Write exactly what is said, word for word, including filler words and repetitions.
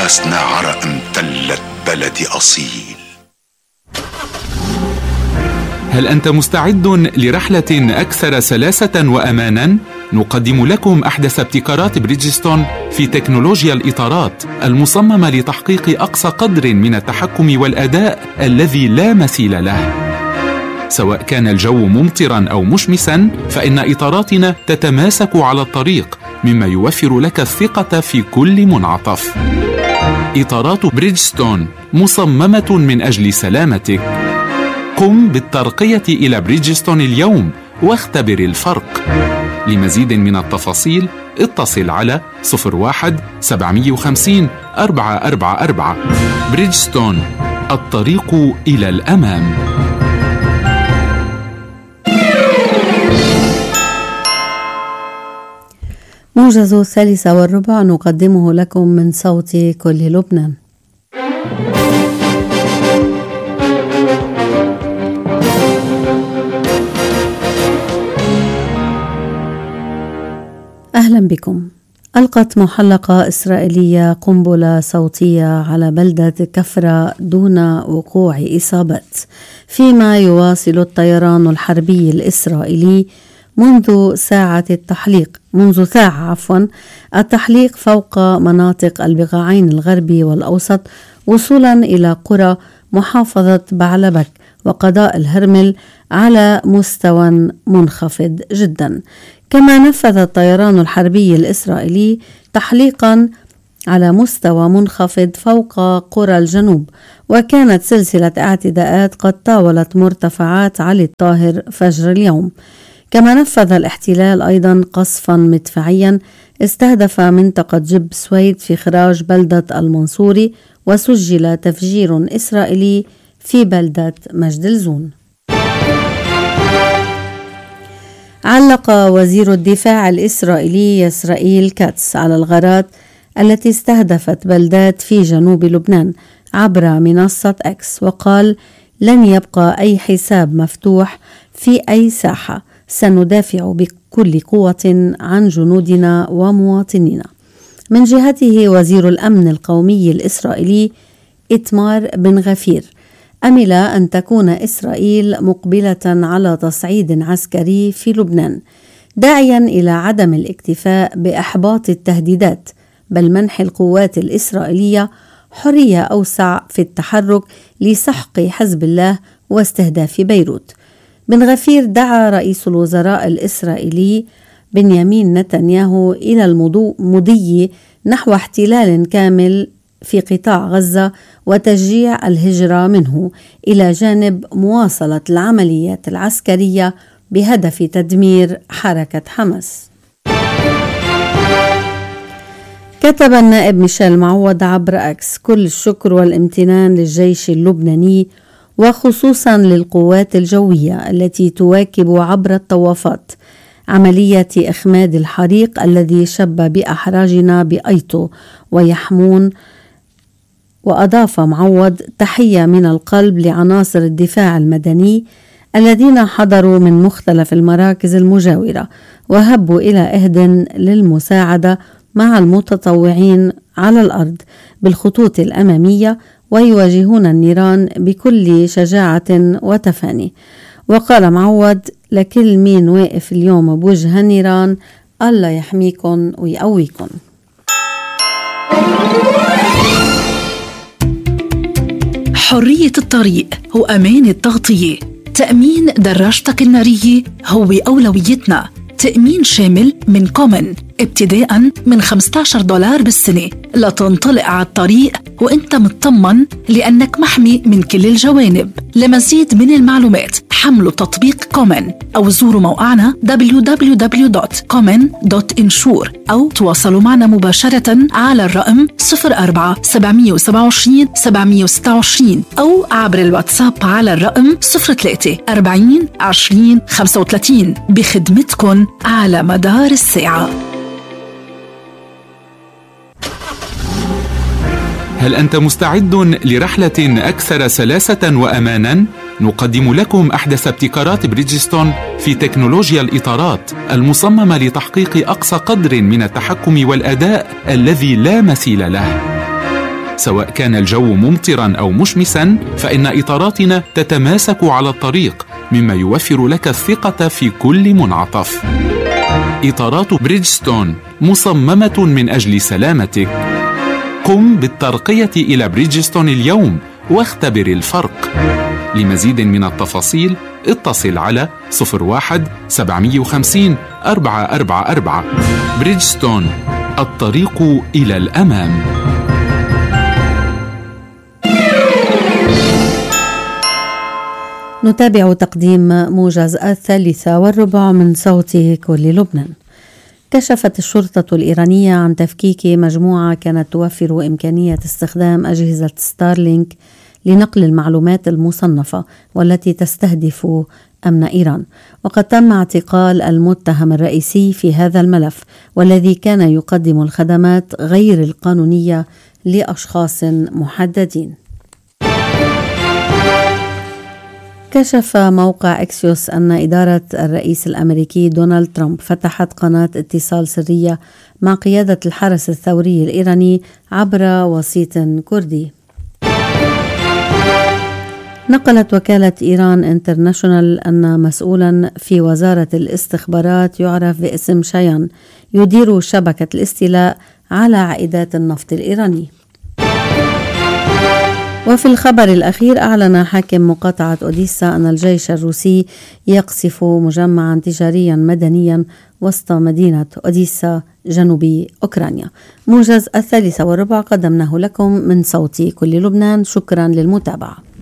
نفاسنا عرق امتلت بلدي أصيل. هل أنت مستعد لرحلة أكثر سلاسة وأمانا؟ نقدم لكم أحدث ابتكارات بريدجستون في تكنولوجيا الإطارات المصممة لتحقيق أقصى قدر من التحكم والأداء الذي لا مثيل له. سواء كان الجو ممطرا أو مشمسا، فإن إطاراتنا تتماسك على الطريق، مما يوفر لك الثقة في كل منعطف. إطارات بريدجستون مصممة من أجل سلامتك. قم بالترقية إلى بريدجستون اليوم واختبر الفرق. لمزيد من التفاصيل اتصل على صفر واحد سبعمية وخمسين أربعة أربعة أربعة. بريدجستون، الطريق إلى الأمام. موجز الثالثة والربع نقدمه لكم من صوت كل لبنان. أهلا بكم. ألقت محلقة إسرائيلية قنبلة صوتية على بلدة كفرة دون وقوع إصابات، فيما يواصل الطيران الحربي الإسرائيلي منذ ساعة التحليق منذ ساعة عفوا التحليق فوق مناطق البقاعين الغربي والأوسط، وصولا إلى قرى محافظة بعلبك وقضاء الهرمل على مستوى منخفض جدا. كما نفذ الطيران الحربي الإسرائيلي تحليقا على مستوى منخفض فوق قرى الجنوب، وكانت سلسلة اعتداءات قد طاولت مرتفعات علي الطاهر فجر اليوم. كما نفذ الاحتلال أيضا قصفا مدفعيا استهدف منطقة جب سويد في خراج بلدة المنصوري، وسجل تفجير إسرائيلي في بلدة مجد الزون. علق وزير الدفاع الإسرائيلي إسرائيل كاتس على الغارات التي استهدفت بلدات في جنوب لبنان عبر منصة إكس، وقال: لن يبقى أي حساب مفتوح في أي ساحة، سندافع بكل قوة عن جنودنا ومواطنينا. من جهته وزير الأمن القومي الإسرائيلي إتمار بن غفير أمل أن تكون إسرائيل مقبلة على تصعيد عسكري في لبنان، داعيا إلى عدم الاكتفاء بإحباط التهديدات، بل منح القوات الإسرائيلية حرية أوسع في التحرك لسحق حزب الله واستهداف بيروت. بن غفير دعا رئيس الوزراء الإسرائيلي بنيامين نتنياهو إلى المضي نحو احتلال كامل في قطاع غزة وتشجيع الهجرة منه، إلى جانب مواصلة العمليات العسكرية بهدف تدمير حركة حماس. كتب النائب ميشيل معوض عبر أكس: كل الشكر والامتنان للجيش اللبناني وخصوصا للقوات الجوية التي تواكب عبر الطوافات عملية إخماد الحريق الذي شب بأحراجنا بأيطو ويحمون. وأضاف معوض: تحية من القلب لعناصر الدفاع المدني الذين حضروا من مختلف المراكز المجاورة وهبوا إلى إهد للمساعدة مع المتطوعين على الأرض بالخطوط الأمامية، ويواجهون النيران بكل شجاعة وتفاني. وقال معوض: لكل مين واقف اليوم بوجه النيران، الله يحميكم ويقويكم. حرية الطريق هو أمان التغطية. تأمين دراجتك النارية هو أولويتنا. تأمين شامل من كومن ابتداء من خمسة عشر دولار بالسنة لتنطلق على الطريق وانت مطمن لأنك محمي من كل الجوانب. لمزيد من المعلومات حملوا تطبيق كومن أو زوروا موقعنا دبليو دبليو دبليو دوت كومن دوت انشور أو تواصلوا معنا مباشرة على الرقم صفر أربعة سبعمية وسبعة وعشرين سبعمية وستة وعشرين أو عبر الواتساب على الرقم صفر ثلاثة أربعين عشرين خمسة وثلاثين بخدمتكم على مدار الساعة. هل أنت مستعد لرحلة أكثر سلاسة وأمانا؟ نقدم لكم أحدث ابتكارات بريدجستون في تكنولوجيا الإطارات المصممة لتحقيق أقصى قدر من التحكم والأداء الذي لا مثيل له. سواء كان الجو ممطرا أو مشمسا، فإن إطاراتنا تتماسك على الطريق، مما يوفر لك الثقة في كل منعطف. إطارات بريدجستون مصممة من أجل سلامتك. قم بالترقية إلى بريدجستون اليوم واختبر الفرق. لمزيد من التفاصيل اتصل على صفر واحد سبعمية وخمسين أربعة أربعة أربعة. بريدجستون، الطريق إلى الأمام. نتابع تقديم موجز الثالثة والربع من صوت كل لبنان. كشفت الشرطة الإيرانية عن تفكيك مجموعة كانت توفر إمكانية استخدام أجهزة ستارلينك لنقل المعلومات المصنفة والتي تستهدف أمن إيران، وقد تم اعتقال المتهم الرئيسي في هذا الملف والذي كان يقدم الخدمات غير القانونية لأشخاص محددين. كشف موقع إكسيوس أن إدارة الرئيس الأمريكي دونالد ترامب فتحت قناة اتصال سرية مع قيادة الحرس الثوري الإيراني عبر وسيط كردي. نقلت وكالة إيران انترناشونال أن مسؤولا في وزارة الاستخبارات يعرف باسم شيان يدير شبكة الاستيلاء على عائدات النفط الإيراني. وفي الخبر الأخير، أعلن حاكم مقاطعة أوديسا أن الجيش الروسي يقصف مجمعا تجاريا مدنيا وسط مدينة أوديسا جنوب أوكرانيا. موجز الثالثة والربع قدمناه لكم من صوت كل لبنان. شكرا للمتابعة.